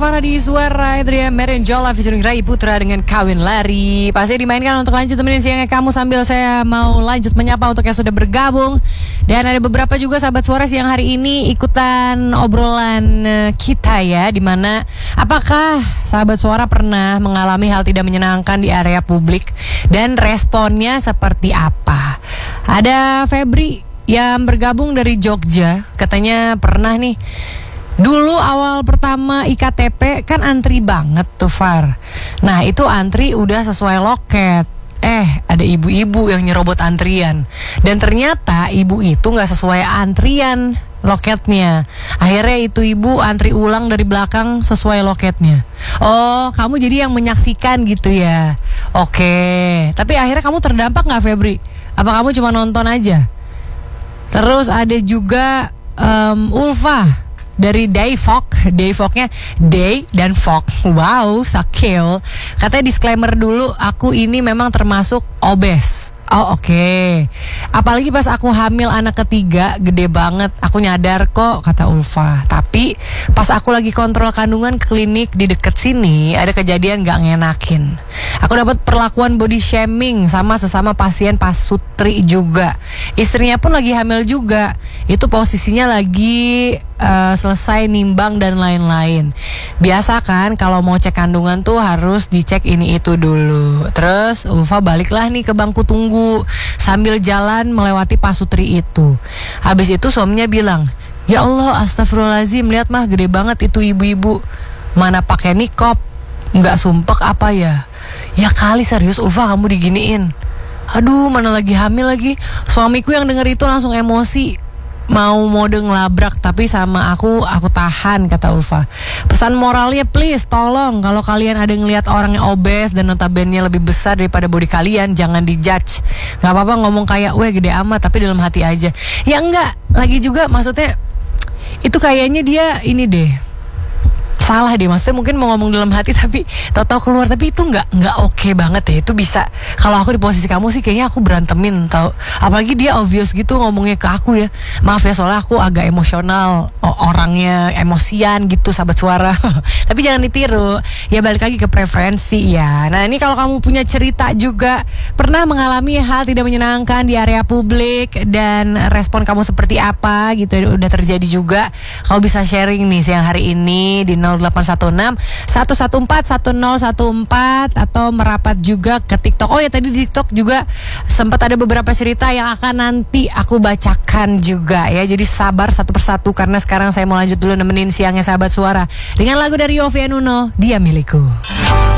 Suara di Suara Adria Merenjola featuring Rai Putra dengan Kawin Lari. Pasti dimainkan untuk lanjut temenin siangnya kamu sambil saya mau lanjut menyapa untuk yang sudah bergabung. Dan ada beberapa juga sahabat suara siang hari ini ikutan obrolan kita ya, dimana apakah sahabat suara pernah mengalami hal tidak menyenangkan di area publik dan responnya seperti apa? Ada Febri yang bergabung dari Jogja, katanya pernah nih. Dulu awal pertama IKTP kan antri banget tuh Far. Nah itu antri udah sesuai loket. Ada ibu-ibu yang nyerobot antrian. Dan ternyata ibu itu gak sesuai antrian loketnya. Akhirnya itu ibu antri ulang dari belakang sesuai loketnya. Oh, kamu jadi yang menyaksikan gitu ya. Oke. Tapi akhirnya kamu terdampak gak Febri? Apa kamu cuma nonton aja? Terus ada juga Ulfa dari Dayfok-nya Day dan Fok. Wow, sakil. Katanya disclaimer dulu, aku ini memang termasuk obes. Oh oke. Apalagi pas aku hamil anak ketiga, gede banget. Aku nyadar kok, kata Ulfa. Tapi pas aku lagi kontrol kandungan ke klinik di deket sini, ada kejadian gak ngenakin. Aku dapat perlakuan body shaming sama sesama pasien pasutri juga. Istrinya pun lagi hamil juga. Itu posisinya lagi selesai nimbang dan lain-lain. Biasa kan kalau mau cek kandungan tuh harus dicek ini itu dulu. Terus Ulfa baliklah nih ke bangku tunggu sambil jalan melewati pasutri itu. Habis itu suaminya bilang, "Ya Allah, astagfirullahaladzim, lihat mah gede banget itu ibu-ibu. Mana pakai nikop, nggak sumpek apa ya?" Ya kali serius Ulfa kamu diginiin. Aduh, mana lagi hamil lagi. Suamiku yang denger itu langsung emosi. Mau mode ngelabrak, tapi sama aku tahan, kata Ulfa. Pesan moralnya please tolong, kalau kalian ada ngelihat orang yang obes dan notabene lebih besar daripada body kalian, jangan dijudge. Gak apa-apa ngomong kayak weh gede amat, tapi dalam hati aja. Ya enggak, lagi juga maksudnya itu kayaknya dia ini deh, salah deh, maksudnya mungkin mau ngomong dalam hati tapi tahu-tahu keluar, tapi itu nggak oke banget ya. Itu bisa, kalau aku di posisi kamu sih kayaknya aku berantemin tau. Apalagi dia obvious gitu ngomongnya ke aku ya. Maaf ya soalnya aku agak emosional, orangnya emosian gitu sahabat suara. Tapi jangan ditiru. Ya balik lagi ke preferensi ya. Nah ini kalau kamu punya cerita juga pernah mengalami hal tidak menyenangkan di area publik dan respon kamu seperti apa gitu, udah terjadi juga, kamu bisa sharing nih siang hari ini di 0816 114 1014 atau merapat juga ke TikTok. Oh ya tadi di TikTok juga sempat ada beberapa cerita yang akan nanti aku bacakan juga ya. Jadi sabar satu persatu karena sekarang saya mau lanjut dulu nemenin siangnya sahabat suara dengan lagu dari Yovie and Uno, Dia Milikku.